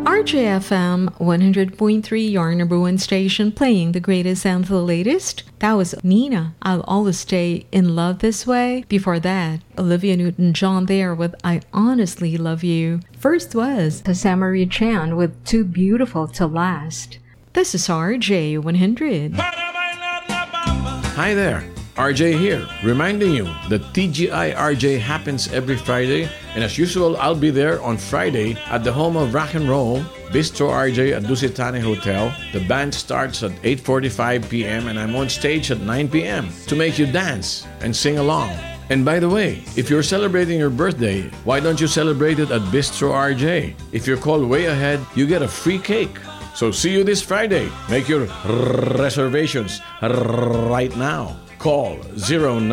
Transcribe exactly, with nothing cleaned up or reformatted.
R J F M one hundred point three, your number one station, playing the greatest and the latest. That was Nina, I'll Always Stay in Love This Way. Before that, Olivia Newton-John there with I Honestly Love You. First was Samarie Chan with Too Beautiful to Last. This is R J one hundred. Hi there, R J here, reminding you that T G I R J happens every Friday, and as usual, I'll be there on Friday at the home of rock and roll, Bistro R J at Dusitane Hotel. The band starts at eight forty-five p.m. and I'm on stage at nine p.m. to make you dance and sing along. And by the way, if you're celebrating your birthday, why don't you celebrate it at Bistro R J? If you're called way ahead, you get a free cake. So see you this Friday. Make your reservations right now. Call zero nine